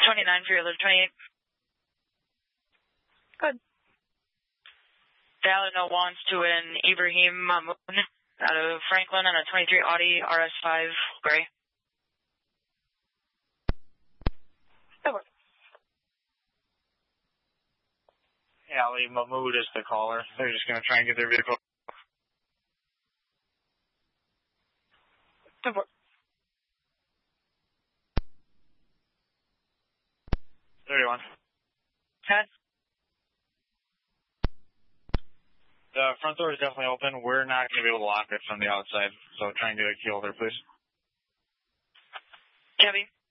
29 for your alert 28. Good. Valid no wants to an Ibrahim Mahmoud out of Franklin on a 23 Audi RS5 gray. Over. Ali Mahmoud is the caller. They're just going to try and get their vehicle. Over. 31. 10. The front door is definitely open. We're not going to be able to lock it from the outside, so try and get a key holder, please. Copy.